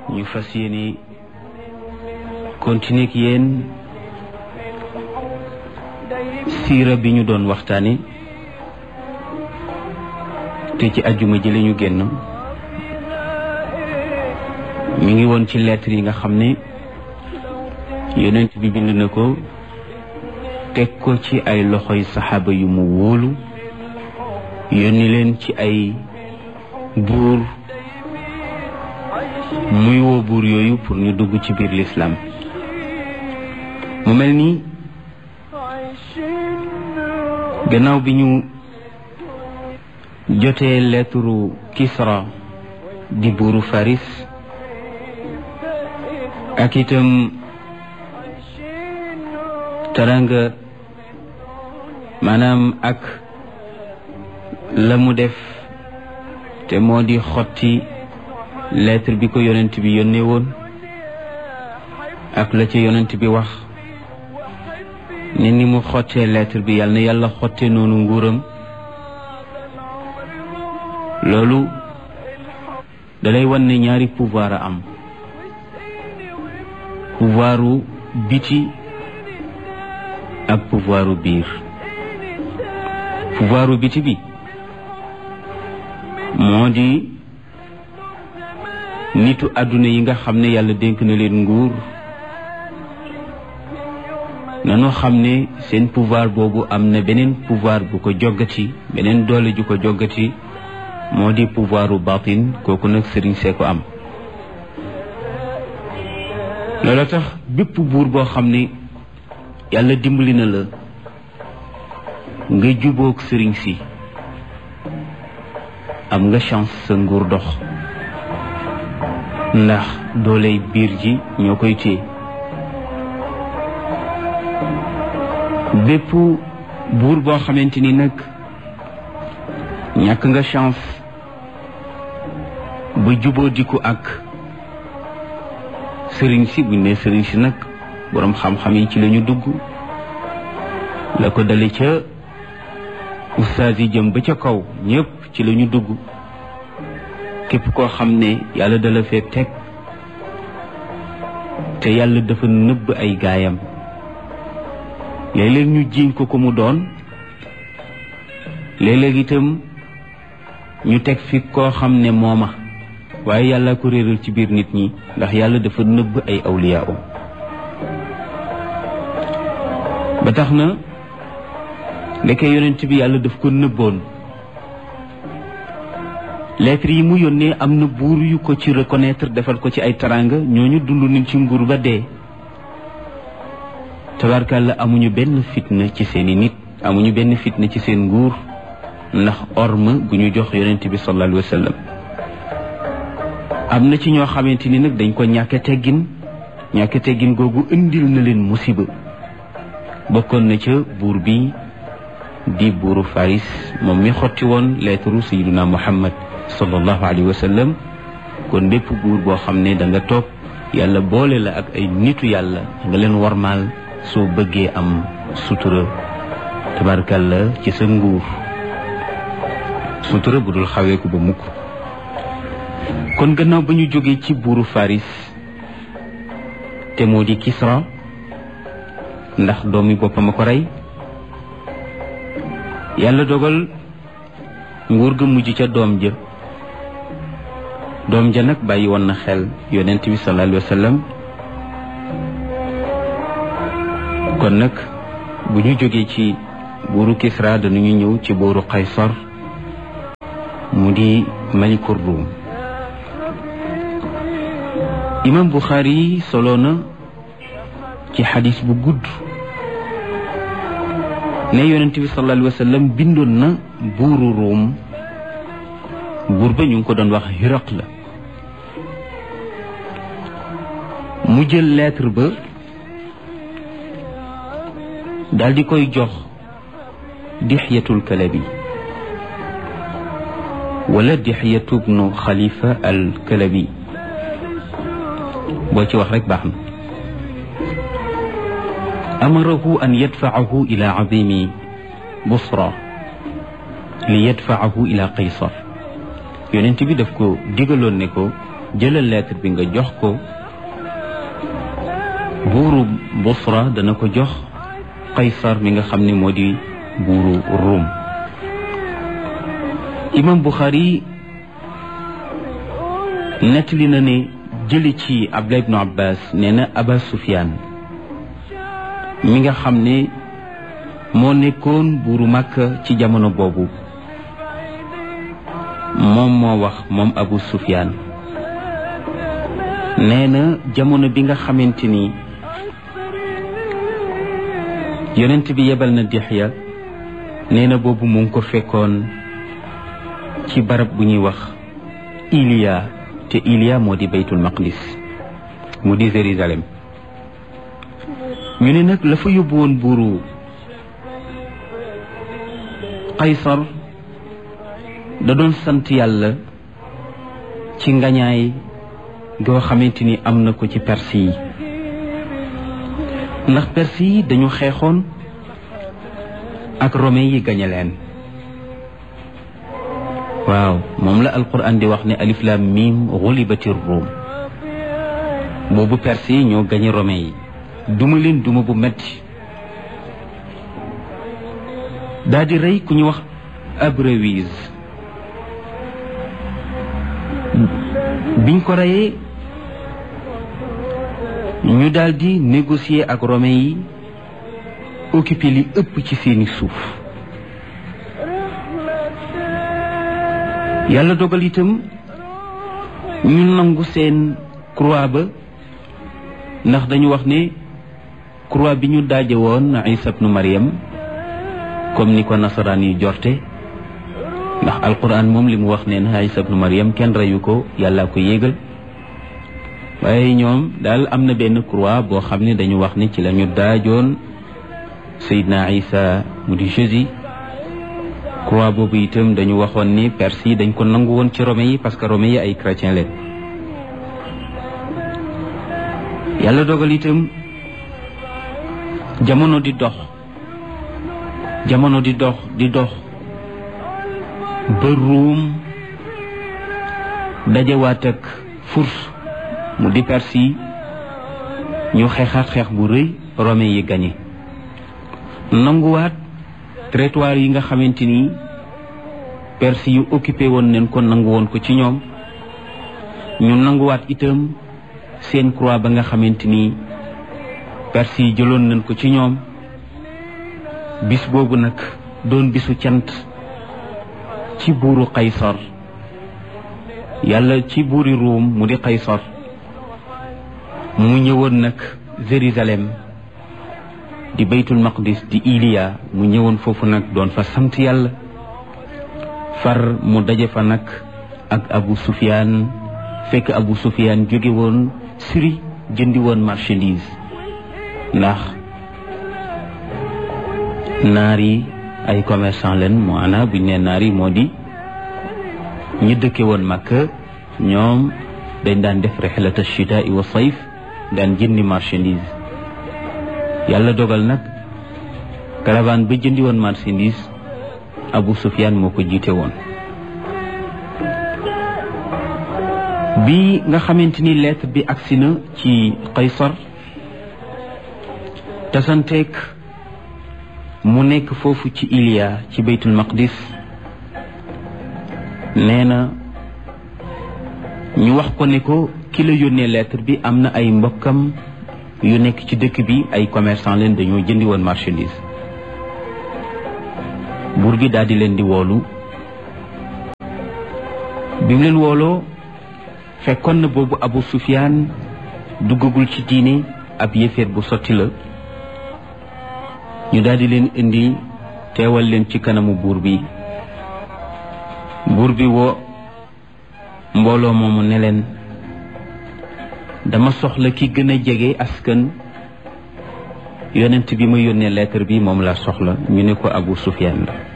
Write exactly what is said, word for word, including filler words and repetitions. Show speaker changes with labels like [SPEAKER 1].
[SPEAKER 1] ñu fas yéene continuer ak yéen siira bi ñu doon waxtaane te ci ajjuma ji lañu génn mi ngi woon ci lettre yi nga xam ne yonent bi bind na ko teg ko ci ay loxoy saxaaba yu mu wóolu yónni leen ci ay buur muy woo buur yooyu pour ñu dugg ci biir lislaam mu mel ni gannaaw bi ñu jotee lettre Kisra di buuru Faris ak itam taranga maanaam ak la mu def te moo di xotti lettre bi ko yonent bi yónnee woon ak la ca yonent bi wax ne ni mu xottee lettre bi yàlla na yàlla xotte noonu nguuram loolu dalay wan ne ñaari pouvoir a am pouvoiru biti ak pouvoiru biir pouvoiru biti bi moo di nitu àdduna yi nga xam ne yàlla dénk na leen nguur nanu xam ne seen pouvoir boobu am na beneen pouvoir bu ko joggati beneen doole ju ko joggati moo di pouvoiru batin kooku nag sëriñ see ko am loolu tax bépp buur boo xam ne yàlla dimbali na la nga jubóog sëriñ si am nga chance sa nguur dox ndax dooley biir ji ñoo koy téye bépp buur boo xamante ni nag ñàkk nga chance ba jubóo diku ak sëriñ si buñ ne sëriñ si nag boroom xam-xam yi ci lañu dugg la ko dale ca ustaas yi jëm ba ca kaw ñëpp ci lañu dugg képp koo xam ne yàlla dala fee teg te yàlla dafa nëbb ay gaayam léeg-léeg ñu jiiñ ko ko mu doon léeg-léeg itam ñu teg fi koo xam ne mooma waaye yàlla ko réeral ci biir nit ñi ndax yàlla dafa nëbb ay awliyaa um ba tax na ndeke yonent bi yàlla daf ko nëbboon lettre yi mu yónnee am na buur yu ko ci reconnaître defal ko ci ay taranga ñooñu dund nañ ci nguur ba dee tabarkàlla amuñu benn fitna ci seeni nit amuñu benn fitna ci seen nguur ndax orma gu ñu jox yonent bi sallallahu alayhi wa sallam am na ci ñoo xamante ni nag dañ ko ñàkke teggin ñàkke teggin googu indil na leen musiba bokkoon na ca buur bi di buuru Faris moom mi xotti woon lettre sayyiduna Muhammad sallallahu alayhi wa sallam kon bépp buur boo xam ne da nga toog yàlla boole la ak ay nitu yàlla nga leen warmaal soo bëggee am sutura tabarkalla ci sa nguur sutura bu dul xaweeku ba mukk kon gannaaw ba ñu jógee ci buuru Faris te moo di Kisra ndax doomi boppam a ko rey yàlla dogal nguur ga mujj ca doom ja doom ja nag bàyyi woon na xel yonent bi sallallahu alayhi wa sallam kon nag bu ñu jógee ci buuru Kisra dañuy ñëw ci buuru Qaysar mu di malikur Rum imam Bukhari solo na ci xadis bu gudd ne yonent bi sallallahu alayhi wa sallam bindoon na buuru Rum buur ba ñu ngi ko doon wax Hiraq la mu jël lettre ba daal di koy jox Dihyatul Kalabi wala Dihyatu bnu Xalifa al Kalabi boo ci wax rek baax na amarahu an yadfaahu ila azimi Busra li yadfaahu ila Qaysar yonent bi daf ko digaloon ne ko jëlal lettre bi nga jox ko buuru Busra, dana ko jox Qaysar mi nga xam ne moo di buuru Rum. imam Bukhari nettali na ne jëli ci Abdullah ibnu Abbas nee na Aba Sufyaan mi nga xam ne moo nekkoon buuru Makka ci jamono boobu moom moo wax moom Abu Sufyaan nee na jamono bi nga xamante ni yonent bi yebal na Dihya nee na boobu mu ngi ko fekkoon ci barab bu ñuy wax Iliya, te Iliya moo di Baytul Maqdis mu di Jérusalem. ñu ne nag la fa yóbbu woon buuru Qaysar da doon sant yàlla ci ngañaay goo xamante ni am na ko ci Perse yi, ndax Perse yi dañu xeexoon ak Romain yi gañe leen. waaw moom la alquran di wax ne alif lam mim ghulibatir rum. boobu Perse yi ñoo gañe Romain yi, duma leen duma bu metti, daa di rey ku ñu wax Abrawiz. biñ ko reyee ñu daldi négocier ak Romain yi occupé li ëpp ci seeni suuf. yàlla dogal itam ñu nangu seen croix ba, ndax dañu wax ne croix bi ñu daaje woon Isa ibnu Maryam comme ni ko nasaraan yi jorte, ndax alquran moom li mu wax ne na Isa ibnu Maryam kenn reyu ko, yàlla ko yéegal. waaye ñoom daal am na benn croix boo xam ne dañu wax ne ci la ñu daajoon Seydina Isa mu di Jésus. croix boobu itam dañu waxoon ni Perse yi dañ ko nangu woon ci Romain yi parce que Romain yi ay chrétien leen. yàlla dogal itam jamono di dox jamono di dox di dox ba Ruum dajewaat ak Furs mu di Perse yi ñu xeexaat xeex bu rëy, Romain yi gañe nanguwaat territoire yi nga xamante ni Perse yu occupé woon nañ ko, nangu woon ko ci ñoom. ñu nanguwaat itam seen croix ba nga xamante ni Perse yi jëloon nañ ko ci ñoom. bis boobu nag doon bisu cant ci buuru Qaysar, yàlla ci buuri Ruum mu di Qaysar mu ñëwoon nag Jérusalem di Baytul Maqdis di Iliya, mu ñëwoon foofu nag doon fa sant yàlla. far mu daje fa nag ak Abu Sufyaan, fekk Abu Sufyaan jóge woon Syrie jëndi woon marchandise, ndax naar yi ay commerçant leen. moo ana buñ ne naar yi moo di ñi dëkke woon Makka, ñoom dañ daan def rihlata shitaa'i wa sayf, daan jëndi marchandise. yàlla dogal nag caravane ba jëndi woon marchandise Abu Sufyaan moo ko jiite woon. bi nga xamante ni lettre bi agsi na ci Qaysar, tasanteek mu nekk foofu ci Iliya ci Baytul Maqdis, nee na ñu wax ko ne ko ki la yónnee lettre bi am na ay mbokkam yu nekk ci dëkk bi, ay commerçant leen, dañoo jëndi woon marchandise. buur bi daal di leen di woolu. bi mu leen wooloo fekkoon na boobu Abu Sufyaan duggagul ci diine, ab yéeféer bu sotti la. ñu daal di leen indi teewal leen ci kanamu buur bi. buur bi woo mbooloo moomu ne leen, dama soxla ki gën a jege askan yonent bi ma yónnee lettre bi, moom laa soxla. ñu ne ko Abu Sufyaan la.